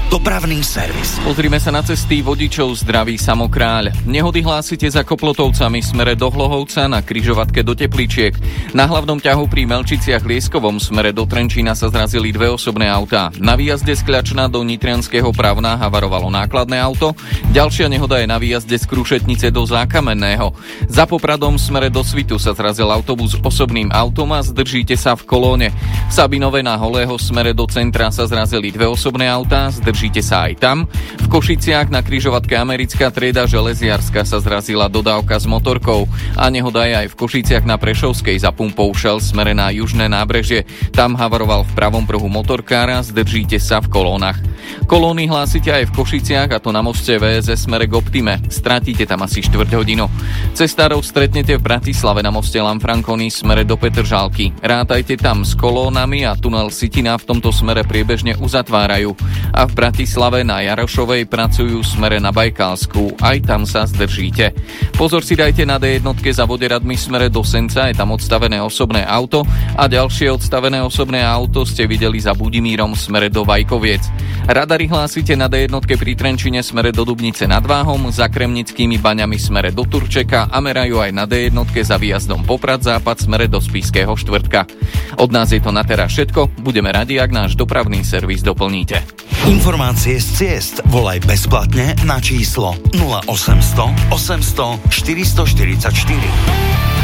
Dopravný servis. Pozrime sa na cesty. Vodičov zdraví Samokráľ. Nehody hlásite za Koplotovcami smere do Hlohovca na križovatke do Tepličiek. Na hlavnom ťahu pri Melčiciach Lieskovom smere do Trenčína sa zrazili dve osobné autá. Na výjazde z Kľačna do Nitrianskeho Pravna havarovalo nákladné auto. Ďalšia nehoda je na výjazde z Krušetnice do Zákamenného. Za Popradom smere do Svitu sa zrazil autobus s osobným autom a zdržíte sa v kolóne. V Sabinove na Holého smere do centra sa zrazili dve osobné autá, zdržíte sa aj tam. V Košiciach na križovatke Americká trieda Železiarska sa zrazila dodávka s motorkou a nehoda je aj v Košiciach na Prešovskej za pumpou Shell smere na južné nábrežie. Tam havaroval v pravom pruhu motorkára, zdržíte sa v kolónach. Kolóny hlásite aj v Košiciach, a to na moste VSS smere k Optime. Stratíte tam asi 4 hodinu. Cestárov stretnete v Bratislave na moste Lanfranconi smere do Petržalky. Rátajte tam s kolónami a tunel Sitina v tomto smere priebežne uzatvárajú. A v Bratislave na Jarošovej pracujú smere na Bajkalsku. Aj tam sa zdržíte. Pozor si dajte na D1 za Voderadmi smere do Senca, je tam odstavené osobné auto a ďalšie odstavené osobné auto ste videli za Budimírom smere do Vajkoviec. Radary hlásite na D1 pri Trenčine smere do Dubnice nad Váhom, za Kremnickými baňami smere do Turčeka a merajú aj na D1 za výjazdom Poprad západ smere do Spišského Štvrtka. Od nás je to na teraz všetko. Budeme radi, ak náš dopravný servis doplníte. Informácie z ciest volaj bezplatne na číslo 0800 800 444.